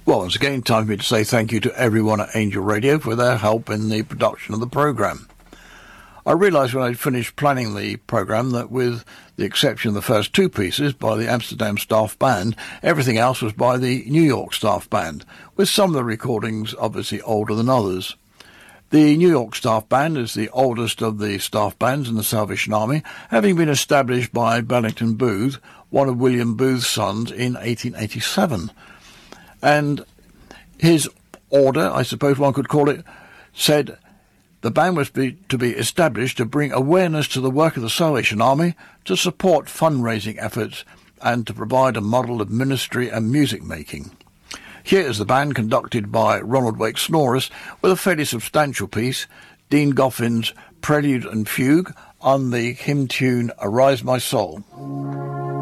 Well, once again, time for me to say thank you to everyone at Angel Radio for their help in the production of the programme. I realised when I finished planning the programme that with the exception of the first two pieces by the Amsterdam Staff Band, everything else was by the New York Staff Band, with some of the recordings obviously older than others. The New York Staff Band is the oldest of the staff bands in the Salvation Army, having been established by Bellington Booth, one of William Booth's sons, in 1887. And his order, I suppose one could call it, said the band was to be established to bring awareness to the work of the Salvation Army, to support fundraising efforts, and to provide a model of ministry and music making. Here is the band conducted by Ronald Wake Snorris with a fairly substantial piece, Dean Goffin's Prelude and Fugue on the hymn tune Arise My Soul.